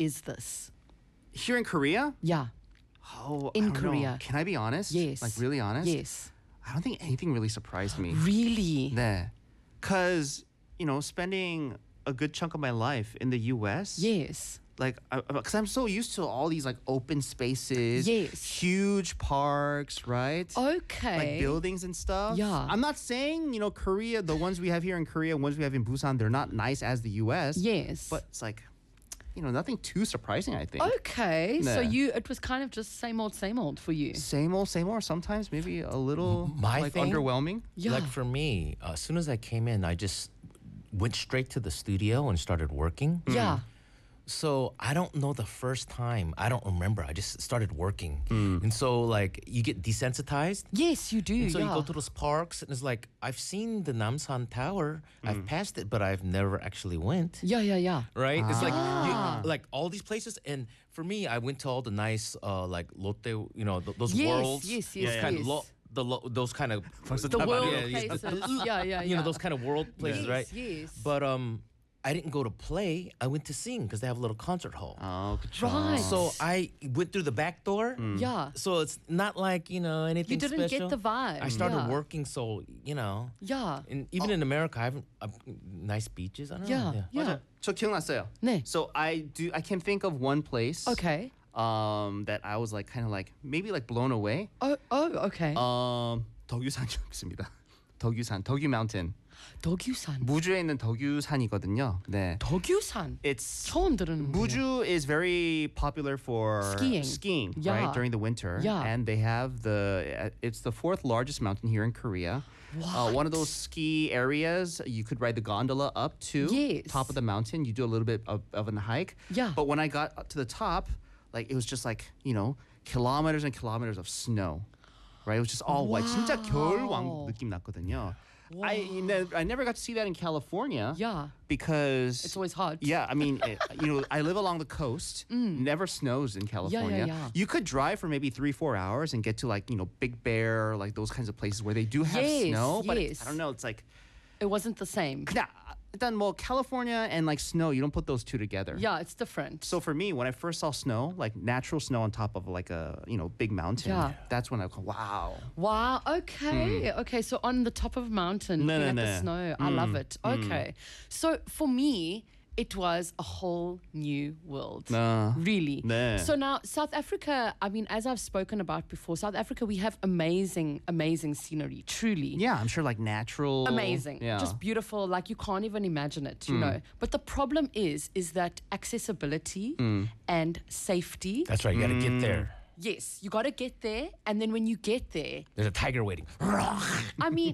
is this? Here in Korea? Yeah. Oh, In I don't know. Korea. Can I be honest? Yes. Like really honest? Yes. I don't think anything really surprised me. Really? 네. Cause spending a good chunk of my life in the U.S. Yes. Like, because I'm so used to all these like open spaces, Yes. huge parks, right? Okay. Like buildings and stuff. Yeah. I'm not saying Korea, the ones we have here in Korea, ones we have in Busan, they're not nice as the U.S. Yes. But it's like, nothing too surprising, I think. Okay. So 네. it was kind of just same old for you. Same old, sometimes maybe a little My like thing- underwhelming. Yeah. Like for me, as soon as I came in, I just went straight to the studio and started working. Yeah. So I don't know the first time. I don't remember. I just started working. And so like you get desensitized. Yes, you do. And so yeah. you go to those parks and it's like, I've seen the Namsan Tower. I've passed it, but I've never actually went. Yeah. Right? It's like Ah. like all these places. And for me, I went to all the nice like Lotte, those Yes, worlds. yes, Those yes, kind yes. of those kind of The world yeah, places. Yeah. those kind of world places, Yes, right? yes. But I didn't go to play. I went to sing because they have a little concert hall. Oh, 그쵸. Right. So I went through the back door. Yeah. So it's not like anything You didn't special. get the vibe. I started Yeah. working, so Yeah. and even in America, I haven't nice beaches. I don't Yeah. know. Yeah. 맞아. 저 기억났어요. 네. So I can think of one place. Okay. That I was like kind of like maybe like blown away. Oh, okay. 덕유산이었습니다. 덕유 Mountain. 덕유산. 무주에 있는 덕유산이거든요. 네. 덕유산. It's 처음 들은 Muju is very popular for Skiing. Yeah. right, during the winter. Yeah. And they have it's the fourth largest mountain here in Korea. One of those ski areas you could ride the gondola up to Yes. top of the mountain. You do a little bit of a hike. Yeah. But when I got up to the top, like it was just like, kilometers and kilometers of snow. Right? It was just all white. 진짜 겨울왕 느낌 났거든요. I never got to see that in California. Yeah. Because It's always hot. Yeah, I mean, I live along the coast. Never snows in California. yeah. You could drive for maybe 3-4 hours and get to like Big Bear, like those kinds of places where they do have Yes, snow. But yes. I don't know. It's like It wasn't the same. 그냥 일단 California and like snow, you don't put those two together. Yeah, it's different. So for me, when I first saw snow, like natural snow on top of like a big mountain, Yeah. that's when I go, wow. Wow. Okay. Okay. So on the top of a mountain, No, looking no, at the no. snow. I love it. Okay. So for me, it was a whole new world. Really. 네. So now South Africa, I mean, as I've spoken about before, South Africa, we have amazing, amazing scenery. Truly. Yeah, I'm sure like natural. Amazing. Yeah. Just beautiful. Like you can't even imagine it, you know. But the problem is that accessibility and safety. That's right. You got to get there. Yes, you got to get there. And then when you get there, There's a tiger waiting. I mean,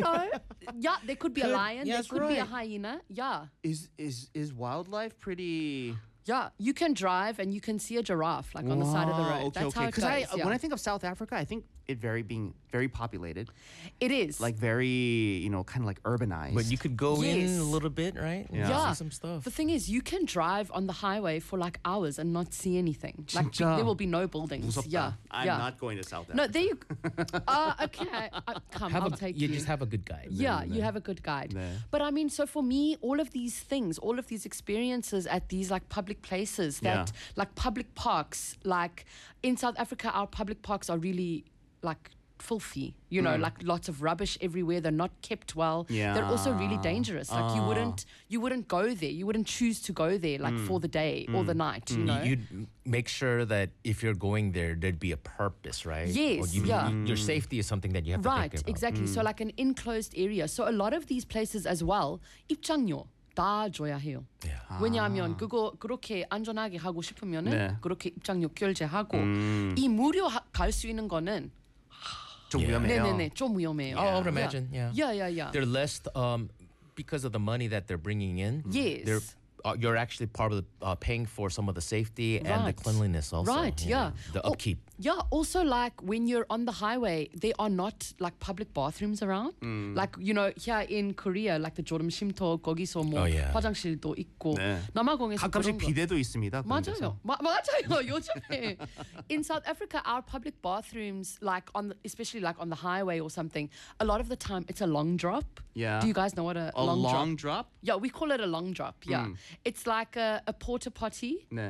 yeah, there could be a lion, yes, there could be a right. hyena. Yeah. Is wildlife pretty? Yeah, you can drive and you can see a giraffe like on the side of the road. Okay, That's how it Because goes. Yeah. when I think of South Africa, I think it being very populated, It is. like very kind of like urbanized. But you could go Yes. in a little bit, right? And yeah. see some stuff. The thing is, you can drive on the highway for like hours and not see anything. Like 진짜 there will be no buildings. 무섭다. Yeah. I'm yeah. not going to South Africa. No, there you. Okay, come. I'll take you you. just have a good guide. Yeah, you have a good guide. 네. But I mean, so for me, all of these things, all of these experiences at these like public places that like public parks, like in South Africa, our public parks are really like filthy, like lots of rubbish everywhere. They're not kept well. Yeah. They're also really dangerous. Like you wouldn't go there. You wouldn't choose to go there like for the day or the night, you know. You'd make sure that if you're going there, there'd be a purpose, right? Yes, Or yeah. Your safety is something that you have to Right, think about. exactly. So like an enclosed area. So a lot of these places as well, 입장료 다 줘야 해요. Yeah. 왜냐하면 그거 그렇게 안전하게 하고 싶으면은 네. 그렇게 입장료 결제하고 이 무료 갈 수 있는 거는 좀 Yeah. 위험해요. 네네네 좀 위험해요. Oh, I would imagine, yeah. Yeah. They're less because of the money that they're bringing in. Yes. They're you're actually part of paying for some of the safety and the Right. cleanliness also. Right, you yeah. know, the Al- upkeep. Yeah, also like when you're on the highway, there are not like public bathrooms around. Like, here in Korea, like the 조름 쉼터 거기서 뭐 Oh, yeah. 화장실도 있고 네. 남아공에서 가끔씩 그런 거. 비데도 있습니다. 그런 데서. 맞아요. 맞아요. 요즘에 in South Africa, our public bathrooms, like 음. especially like on the highway or something, a lot of the time it's a long drop. Yeah. Do you guys know what a A long long drop? drop? Yeah, we call it a long drop. Yeah, it's like a porta potty. 네.